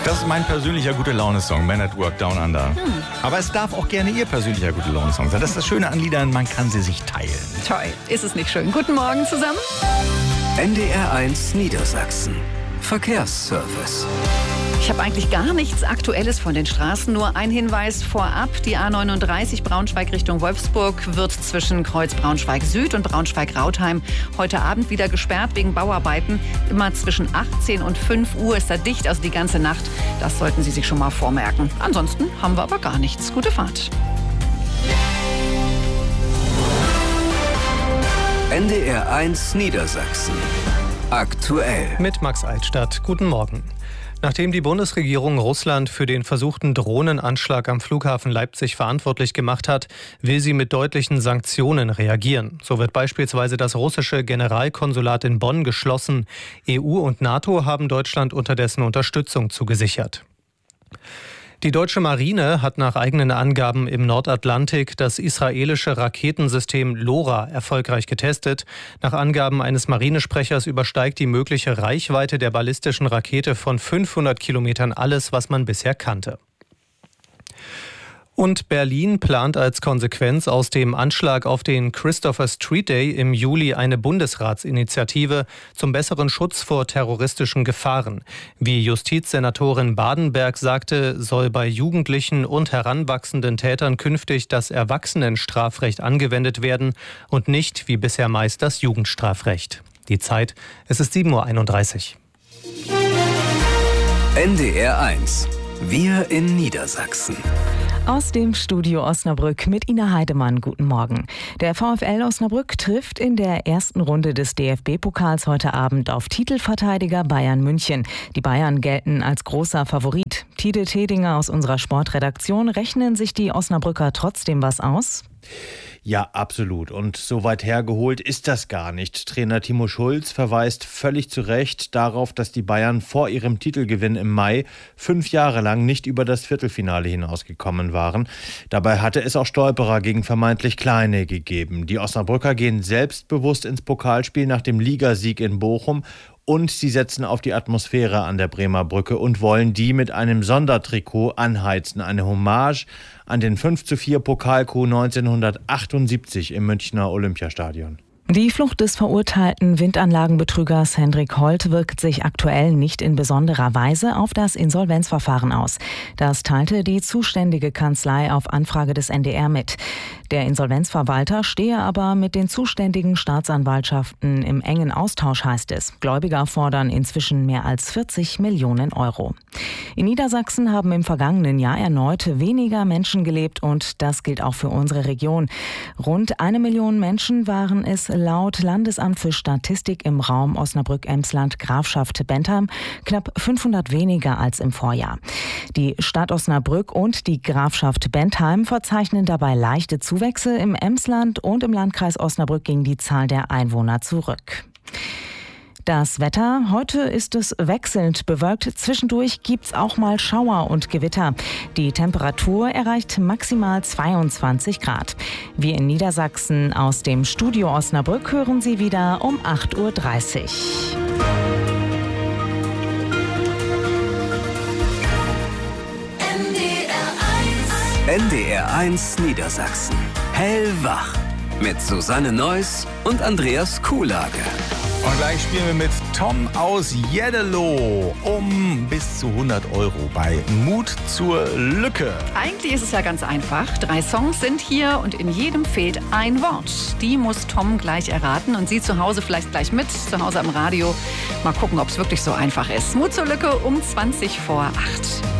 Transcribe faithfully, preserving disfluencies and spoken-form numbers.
Das ist mein persönlicher Gute-Laune-Song, Man at Work Down Under. Hm. Aber es darf auch gerne Ihr persönlicher Gute-Laune-Song sein. Das ist das Schöne an Liedern, man kann sie sich teilen. Toll, ist es nicht schön. Guten Morgen zusammen. N D R eins Niedersachsen. Verkehrsservice. Ich habe eigentlich gar nichts Aktuelles von den Straßen, nur ein Hinweis vorab. Die A neununddreißig Braunschweig Richtung Wolfsburg wird zwischen Kreuz Braunschweig Süd und Braunschweig-Rautheim heute Abend wieder gesperrt wegen Bauarbeiten. Immer zwischen achtzehn und fünf Uhr ist da dicht, also die ganze Nacht. Das sollten Sie sich schon mal vormerken. Ansonsten haben wir aber gar nichts. Gute Fahrt. N D R eins Niedersachsen. Aktuell. Mit Max Altstadt. Guten Morgen. Nachdem die Bundesregierung Russland für den versuchten Drohnenanschlag am Flughafen Leipzig verantwortlich gemacht hat, will sie mit deutlichen Sanktionen reagieren. So wird beispielsweise das russische Generalkonsulat in Bonn geschlossen. E U und NATO haben Deutschland unterdessen Unterstützung zugesichert. Die deutsche Marine hat nach eigenen Angaben im Nordatlantik das israelische Raketensystem LoRa erfolgreich getestet. Nach Angaben eines Marinesprechers übersteigt die mögliche Reichweite der ballistischen Rakete von fünfhundert Kilometern alles, was man bisher kannte. Und Berlin plant als Konsequenz aus dem Anschlag auf den Christopher Street Day im Juli eine Bundesratsinitiative zum besseren Schutz vor terroristischen Gefahren. Wie Justizsenatorin Badenberg sagte, soll bei Jugendlichen und heranwachsenden Tätern künftig das Erwachsenenstrafrecht angewendet werden und nicht wie bisher meist das Jugendstrafrecht. Die Zeit, es ist sieben Uhr einunddreißig. N D R eins. Wir in Niedersachsen. Aus dem Studio Osnabrück mit Ina Heidemann. Guten Morgen. Der VfL Osnabrück trifft in der ersten Runde des D F B-Pokals heute Abend auf Titelverteidiger Bayern München. Die Bayern gelten als großer Favorit. Tide Tedinger aus unserer Sportredaktion, rechnen sich die Osnabrücker trotzdem was aus? Ja, absolut. Und so weit hergeholt ist das gar nicht. Trainer Timo Schulz verweist völlig zu Recht darauf, dass die Bayern vor ihrem Titelgewinn im Mai fünf Jahre lang nicht über das Viertelfinale hinausgekommen waren. Dabei hatte es auch Stolperer gegen vermeintlich Kleine gegeben. Die Osnabrücker gehen selbstbewusst ins Pokalspiel nach dem Ligasieg in Bochum. Und sie setzen auf die Atmosphäre an der Bremer Brücke und wollen die mit einem Sondertrikot anheizen. Eine Hommage an den fünf zu vier Pokalcoup neunzehnhundertachtundsiebzig im Münchner Olympiastadion. Die Flucht des verurteilten Windanlagenbetrügers Hendrik Holt wirkt sich aktuell nicht in besonderer Weise auf das Insolvenzverfahren aus. Das teilte die zuständige Kanzlei auf Anfrage des N D R mit. Der Insolvenzverwalter stehe aber mit den zuständigen Staatsanwaltschaften im engen Austausch, heißt es. Gläubiger fordern inzwischen mehr als vierzig Millionen Euro. In Niedersachsen haben im vergangenen Jahr erneut weniger Menschen gelebt und das gilt auch für unsere Region. Rund eine Million Menschen waren es laut Landesamt für Statistik im Raum Osnabrück-Emsland Grafschaft Bentheim, knapp fünfhundert weniger als im Vorjahr. Die Stadt Osnabrück und die Grafschaft Bentheim verzeichnen dabei leichte Zuwächse. Im Emsland und im Landkreis Osnabrück ging die Zahl der Einwohner zurück. Das Wetter, heute ist es wechselnd bewölkt. Zwischendurch gibt's auch mal Schauer und Gewitter. Die Temperatur erreicht maximal zweiundzwanzig Grad. Wir in Niedersachsen aus dem Studio Osnabrück hören Sie wieder um acht Uhr dreißig. N D R eins Niedersachsen. Hellwach. Mit Susanne Neuss und Andreas Kuhlage. Und gleich spielen wir mit Tom aus Jeddelo um bis zu hundert Euro bei Mut zur Lücke. Eigentlich ist es ja ganz einfach. Drei Songs sind hier und in jedem fehlt ein Wort. Die muss Tom gleich erraten und Sie zu Hause vielleicht gleich mit, zu Hause am Radio. Mal gucken, ob es wirklich so einfach ist. Mut zur Lücke um zwanzig vor acht.